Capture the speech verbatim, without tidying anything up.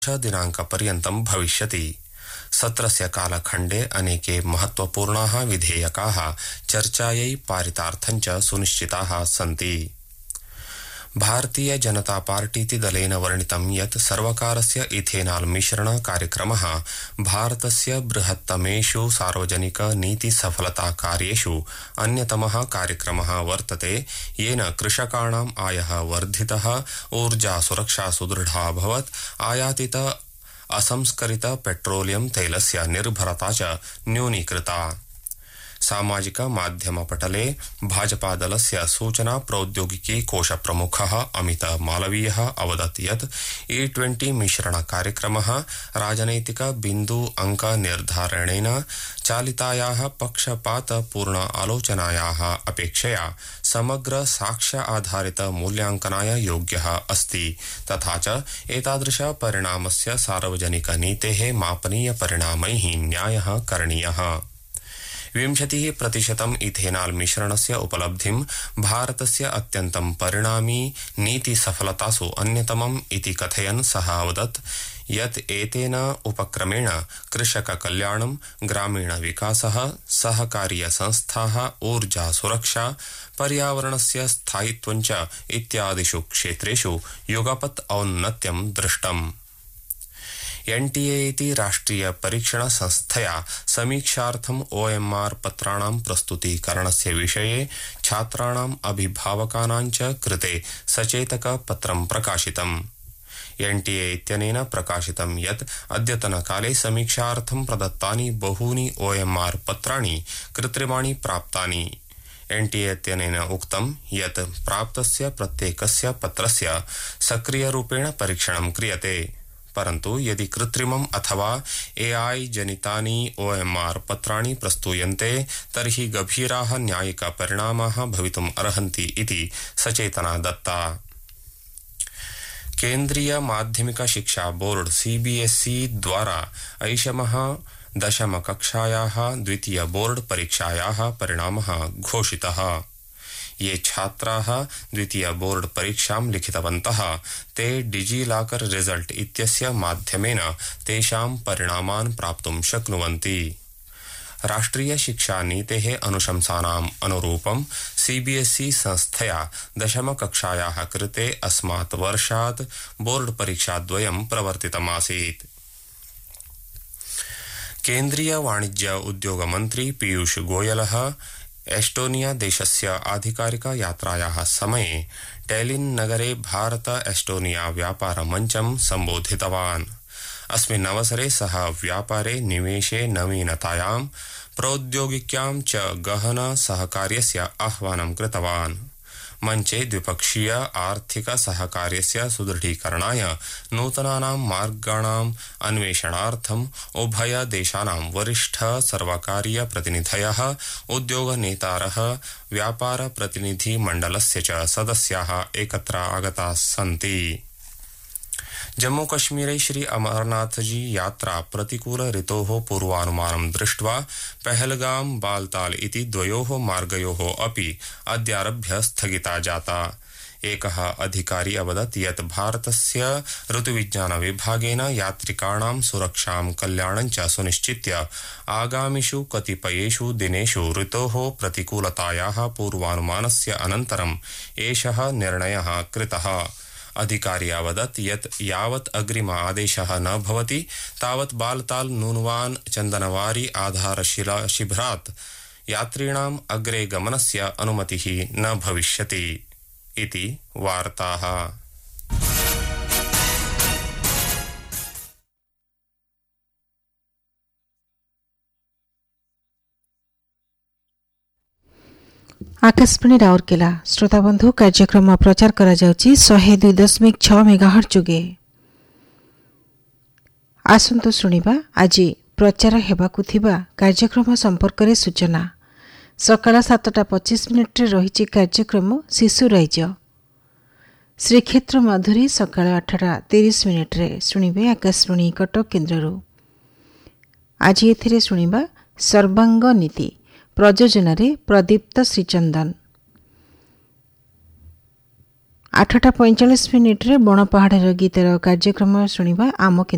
दिनाङ्कपर्यन्तं भविष्यति। सत्रस्य कालखण्डे अनेके महत्वपूर्णाः विधेयकाः चर्चायै पारितार्थञ्च सुनिश्चिताः सन्ति। भारतीय जनता पार्टीति दलेन वर्णितं यत् सर्वकारस्य इथेनाल मिश्रण कार्यक्रमः भारतस्य बृहत्तमेषु सार्वजनिक नीति सफलता कार्येषु अन्यतमः कार्यक्रमः वर्तते, येन कृषकाणाम् आयः वर्धितः, ऊर्जा सुरक्षा सुदृढा अभवत्, आयातित असंस्करित पेट्रोलियम तैलस्य निर्भरता च न्यूनीकृता। सामाजिक माध्यम पटले भाजपा दलस्य सूचना प्रौद्योगिकी कोश प्रमुखः अमित मालवीयः अवदत् यत् ई ट्वेंटी मिश्रण कार्यक्रमः राजनैतिक बिन्दु अंक निर्धारणेन चालितायाः पक्षपातपूर्ण आलोचनायाः अपेक्षया समग्र साक्ष्य आधारित मूल्यांकनाय योग्यः अस्ति, तथा च एतादृश परिणामस्य सार्वजनिक नीतेः मापनीय परिणामैः न्यायः करणीयः। विंशतिः प्रतिशतम् इथेनाल मिश्रणस्य उपलब्धिं भारतस्य अत्यन्तं परिणामी नीति सफलतासु अन्यतमम् इति कथयन् सः अवदत् यत् एतेन उपक्रमेण कृषक कल्याणं, ग्रामीण विकासः, सहकारीय संस्थाः, ऊर्जा सुरक्षा, पर्यावरणस्य स्थायित्वञ्च इत्यादिषु क्षेत्रेषु युगपत् औन्नत्यं दृष्टम्। एनटीए इति राष्ट्रिय परीक्षण संस्थया समीक्षार्थम् ओएमआर पत्राणां प्रस्तुतीकरणस्य विषये छात्राणाम् अभिभावकानां च कृते सचेतक पत्रं प्रकाशितम्। एनटीए इत्यनेन प्रकाशितं यत् अद्यतनकाले समीक्षार्थं प्रदत्तानि बहूनि ओएमआर पत्राणि कृत्रिमाणि प्राप्तानि। एनटीए इत्यनेन उक्तं यत् प्राप्तस्य प्रत्येकस्य पत्रस्य सक्रियरूपेण परीक्षणं क्रियते, परन्तु यदि कृत्रिमम् अथवा एआई जनितानि ओएमआर पत्राणि प्रस्तूयन्ते तर्हि गभीराः न्यायिक परिणामाः भवितुम् अर्हन्ति इति सचेतना दत्ता। केन्द्रीय माध्यमिक शिक्षा बोर्ड सीबीएसई द्वारा ऐषमः दशम कक्षायाः द्वितीय बोर्ड परीक्षायाः परिणामः घोषितः। ये छात्राः द्वितीय बोर्ड परीक्षां लिखितवन्तः ते डिजिलॉकर रिजल्ट इत्यस्य माध्यमेन तेषां परिणामान् प्राप्तुं शक्नुवन्ति। राष्ट्रिय शिक्षा नीतेः अनुशंसानाम् अनुरूपं सीबीएसई संस्थया दशम कक्षायाः कृते अस्मात् वर्षात् बोर्ड परीक्षाद्वयं प्रवर्तितमासीत्। केन्द्रीय वाणिज्य उद्योग मन्त्री पीयूष गोयलः एस्टोनिया देशस्य आधिकारिक यात्रायाः समये टैलिन् नगरे भारत एस्टोनिया व्यापार मञ्चं सम्बोधितवान्। अस्मिन् अवसरे सः व्यापारे निवेशे नवीनतायां, प्रौद्योगिक्यां च गहन सहकार्यस्य आह्वानं कृतवान्। मञ्चे द्विपक्षीय आर्थिक सहकार्यस्य सुदृढीकरणाय नूतनानां मार्गाणाम् अन्वेषणार्थम् उभय देशानां वरिष्ठ सर्वकारीय प्रतिनिधयः, उद्योग नेतारः, व्यापार प्रतिनिधि मण्डलस्य च सदस्याः एकत्र आगताः सन्ति। जम्मू कश्मीरे श्री अमरनाथजी यात्रा प्रतिकूल ऋतोः पूर्वानुमानं दृष्ट्वा पहलगाम बालताल इति द्वयोः मार्गयोः अपि अद्यारभ्य स्थगिता जाता। एकः अधिकारी अवदत् यत् भारतस्य ऋतुविज्ञान विभागेन यात्रिकाणां सुरक्षां कल्याणं च सुनिश्चित्य आगामिषु कतिपयेषु दिनेषु ऋतोः प्रतिकूलतायाः पूर्वानुमानस्य अनन्तरम् एषः निर्णयः कृतः। अधिकारी अवदत् यत् यावत् अग्रिम आदेशः न भवति तावत् बालताल नूनवान चन्दनवारी आधारशिला शिबिरात् यात्रिणाम् अग्रे गमनस्य अनुमतिः न भविष्यति इति वार्ताः। आकाशवाणी राउरकेला श्रोताबंधु कार्यक्रम प्रचार करा जाउची शहे दुई दशमिक छः मेगाहर्ट्ज जुगे। आसंतु शुणिबा आज प्रचार हेबाकु थिबा कार्यक्रम संपर्क रे सूचना। सकाळ सातटा पच्चीस मिनिट रे रहिची कार्यक्रम शिशु राज्य। श्रीक्षेत्र मधुरी सकाळ आठटा तीस मिनिट रे शुणिबे आकाशवाणी कटक केन्द्ररू। आज एथिरे शुणिबा सर्वांग नीति प्रयोजन प्रदीप्त श्रीचंदन। आठटा पैंचाश मिनिट्रे बणपहाड़ गीतर कार्यक्रम शुणिबा आम